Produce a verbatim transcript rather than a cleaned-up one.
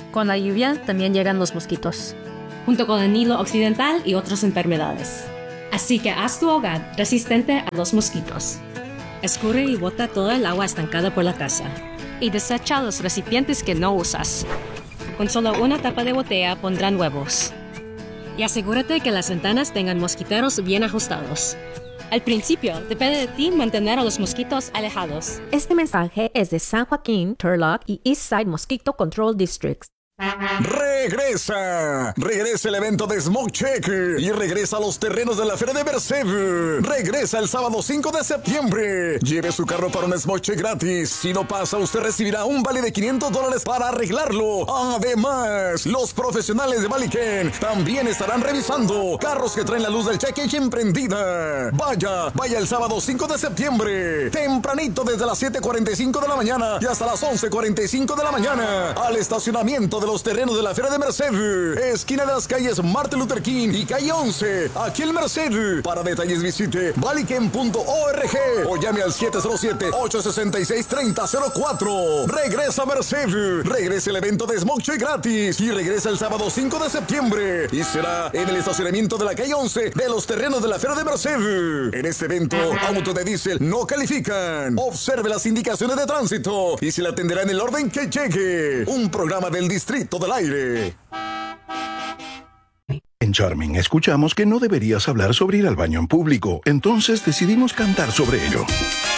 Con la lluvia también llegan los mosquitos, junto con el Nilo Occidental y otras enfermedades. Así que haz tu hogar resistente a los mosquitos. Escurre y bota toda el agua estancada por la casa. Y desecha los recipientes que no usas. Con solo una tapa de botella pondrán huevos. Y asegúrate que las ventanas tengan mosquiteros bien ajustados. Al principio, depende de ti mantener a los mosquitos alejados. Este mensaje es de San Joaquín, Turlock y Eastside Mosquito Control Districts. ¡Regresa! Regresa el evento de Smoke Check y regresa a los terrenos de la Feria de Merced. Regresa el sábado cinco de septiembre. Lleve su carro para un Smoke Check gratis. Si no pasa, usted recibirá un vale de quinientos dólares para arreglarlo. Además, los profesionales de Valiken también estarán revisando carros que traen la luz del cheque emprendida. Vaya, vaya el sábado cinco de septiembre. Tempranito desde las siete cuarenta y cinco de la mañana y hasta las once cuarenta y cinco de la mañana. Al estacionamiento de los terrenos de la Feria de Merced, esquina de las calles Martin Luther King y calle once, aquí en Merced. Para detalles visite valiken punto org o llame al siete cero siete, ocho seis seis, tres cero cero cuatro. Regresa Merced, regresa el evento de Smoke Check gratis y regresa el sábado cinco de septiembre y será en el estacionamiento de la calle once de los terrenos de la Feria de Merced. En este evento, autos de diésel no califican. Observe las indicaciones de tránsito y se le atenderá en el orden que llegue. Un programa del Distrito del Aire. En Charming escuchamos que no deberías hablar sobre ir al baño en público, entonces decidimos cantar sobre ello.